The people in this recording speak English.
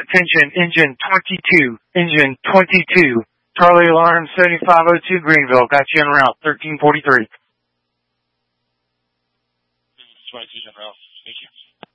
attention, engine 22, engine 22. Charlie Alarm 7502 Greenville, got you en route, 1343. 22 en route, thank you.